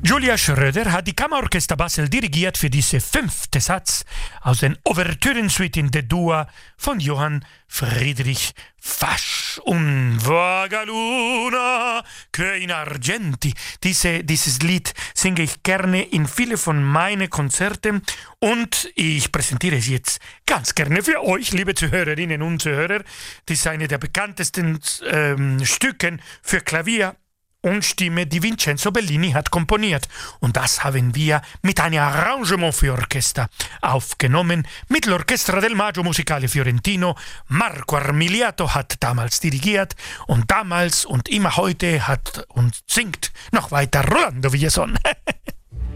Julia Schröder hat die Kammerorchester Basel dirigiert für diese 5. Satz aus den Ouvertürensuite in D-Dur von Johann Friedrich Fasch. Und Vagaluna che in Argenti. Dieses Lied singe ich gerne in viele von meinen Konzerten und ich präsentiere es jetzt ganz gerne für euch, liebe Zuhörerinnen und Zuhörer. Das ist eine der bekanntesten Stücken für Klavier und Stimme, die Vincenzo Bellini hat komponiert. Und das haben wir mit einem Arrangement für Orchester aufgenommen, mit l'Orchestra del Maggio Musicale Fiorentino. Marco Armiliato hat damals dirigiert und damals und immer heute hat und singt noch weiter Rolando Villazón.